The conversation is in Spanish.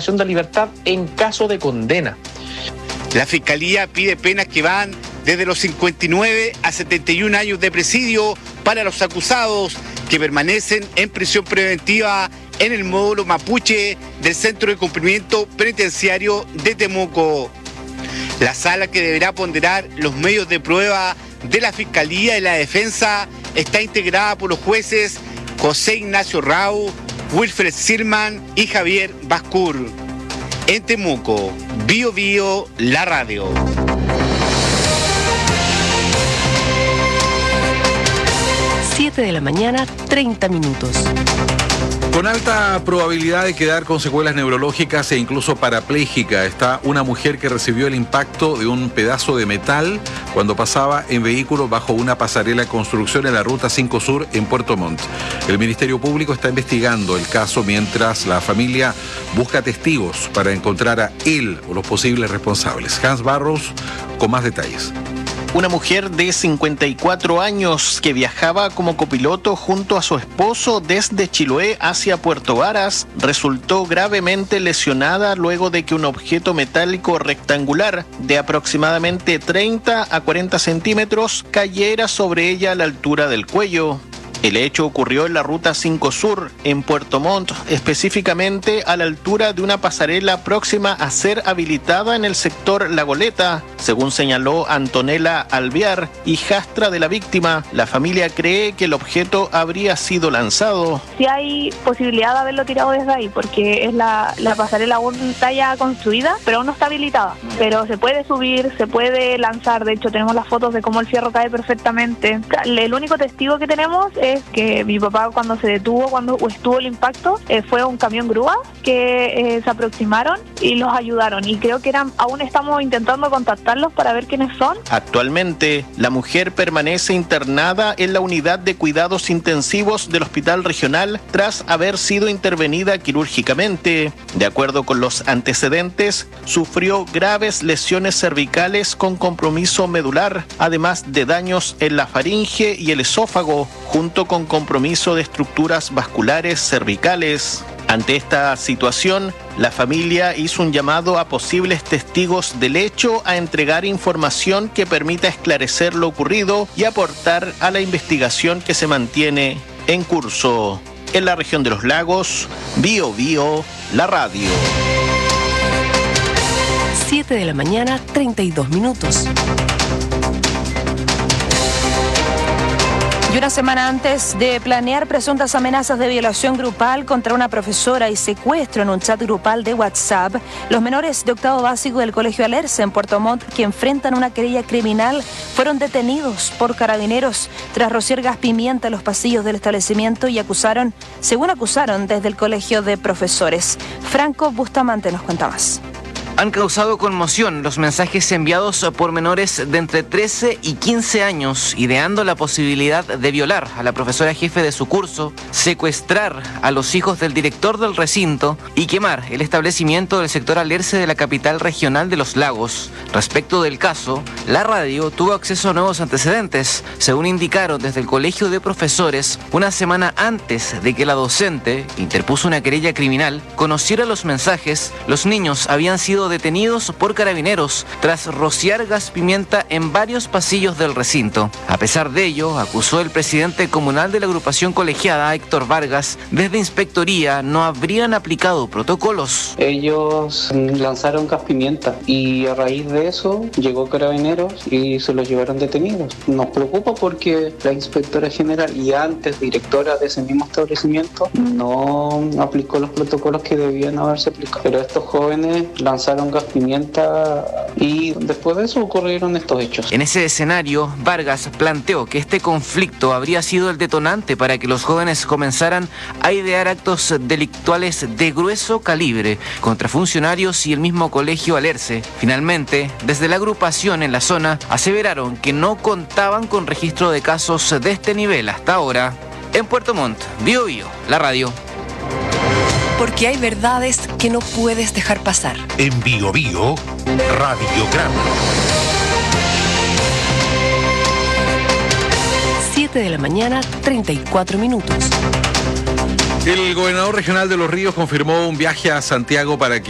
privación de libertad en caso de condena. La Fiscalía pide penas que van desde los 59 a 71 años de presidio para los acusados que permanecen en prisión preventiva en el módulo Mapuche del Centro de Cumplimiento Penitenciario de Temuco. La sala que deberá ponderar los medios de prueba de la Fiscalía y la Defensa está integrada por los jueces José Ignacio Rau, Wilfred Sirman y Javier Bascur. En Temuco, Bio Bio, la radio. 7 de la mañana, 30 minutos. Con alta probabilidad de quedar con secuelas neurológicas e incluso parapléjica está una mujer que recibió el impacto de un pedazo de metal cuando pasaba en vehículo bajo una pasarela de construcción en la Ruta 5 Sur en Puerto Montt. El Ministerio Público está investigando el caso mientras la familia busca testigos para encontrar a él o los posibles responsables. Hans Barros con más detalles. Una mujer de 54 años que viajaba como copiloto junto a su esposo desde Chiloé hacia Puerto Varas resultó gravemente lesionada luego de que un objeto metálico rectangular de aproximadamente 30 a 40 centímetros cayera sobre ella a la altura del cuello. El hecho ocurrió en la Ruta 5 Sur, en Puerto Montt, específicamente a la altura de una pasarela próxima a ser habilitada en el sector La Goleta. Según señaló Antonella Alvear, hijastra de la víctima, la familia cree que el objeto habría sido lanzado. Sí hay posibilidad de haberlo tirado desde ahí, porque es la pasarela aún está ya construida, pero aún no está habilitada. Pero se puede subir, se puede lanzar, de hecho tenemos las fotos de cómo el fierro cae perfectamente. El único testigo que tenemos es que mi papá cuando se detuvo, cuando estuvo el impacto, fue un camión grúa que se aproximaron y los ayudaron. Y creo que aún estamos intentando contactarlos para ver quiénes son. Actualmente, la mujer permanece internada en la unidad de cuidados intensivos del Hospital Regional tras haber sido intervenida quirúrgicamente. De acuerdo con los antecedentes, sufrió graves lesiones cervicales con compromiso medular, además de daños en la faringe y el esófago, junto con compromiso de estructuras vasculares cervicales. Ante esta situación, la familia hizo un llamado a posibles testigos del hecho a entregar información que permita esclarecer lo ocurrido y aportar a la investigación que se mantiene en curso. En la región de los lagos, Bio Bio, la radio. 7 de la mañana, 32 minutos. Y una semana antes de planear presuntas amenazas de violación grupal contra una profesora y secuestro en un chat grupal de WhatsApp, los menores de octavo básico del Colegio Alerce en Puerto Montt, que enfrentan una querella criminal, fueron detenidos por carabineros tras rociar gas pimienta en los pasillos del establecimiento y según acusaron desde el Colegio de Profesores. Franco Bustamante nos cuenta más. Han causado conmoción los mensajes enviados por menores de entre 13 y 15 años, ideando la posibilidad de violar a la profesora jefe de su curso, secuestrar a los hijos del director del recinto y quemar el establecimiento del sector Alerce de la capital regional de Los Lagos. Respecto del caso, la radio tuvo acceso a nuevos antecedentes, según indicaron desde el Colegio de Profesores. Una semana antes de que la docente interpuso una querella criminal conociera los mensajes, los niños habían sido detenidos por carabineros tras rociar gas pimienta en varios pasillos del recinto. A pesar de ello, acusó el presidente comunal de la agrupación colegiada, Héctor Vargas, desde Inspectoría no habrían aplicado protocolos. Ellos lanzaron gas pimienta y a raíz de eso llegó carabineros y se los llevaron detenidos. Nos preocupa porque la inspectora general y antes directora de ese mismo establecimiento no aplicó los protocolos que debían haberse aplicado. Pero estos jóvenes lanzaron gas pimienta y después de eso ocurrieron estos hechos. En ese escenario, Vargas planteó que este conflicto habría sido el detonante para que los jóvenes comenzaran a idear actos delictuales de grueso calibre contra funcionarios y el mismo Colegio Alerce. Finalmente, desde la agrupación en la zona aseveraron que no contaban con registro de casos de este nivel hasta ahora. En Puerto Montt, Bio Bio, la radio. Porque hay verdades que no puedes dejar pasar. En Bio Bio, Radiograma. 7 de la mañana, 34 minutos. El gobernador regional de Los Ríos confirmó un viaje a Santiago para que